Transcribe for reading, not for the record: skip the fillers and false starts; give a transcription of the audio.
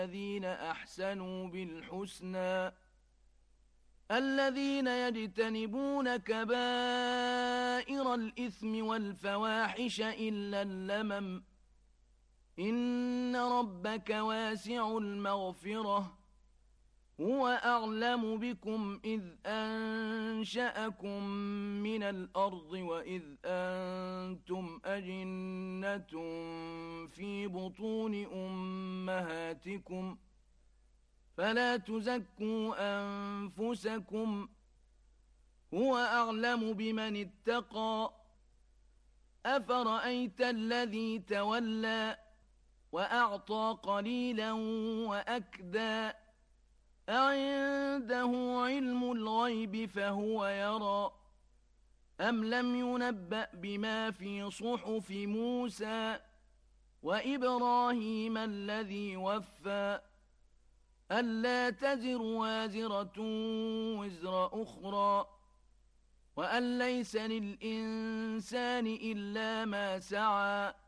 الذين أحسنوا بالحسنى الذين يجتنبون كبائر الإثم والفواحش إلا اللمم إن ربك واسع المغفرة هو أعلم بكم إذ أنشأكم من الأرض وإذ أنتم أجنة في بطون أمهاتكم فلا تزكوا أنفسكم هو أعلم بمن اتقى أفرأيت الذي تولى وأعطى قليلا وأكدى أعنده علم الغيب فهو يرى أم لم ينبأ بما في صحف موسى وإبراهيم الذي وفى ألا تزر وازرة وزر أخرى وأن ليس للإنسان إلا ما سعى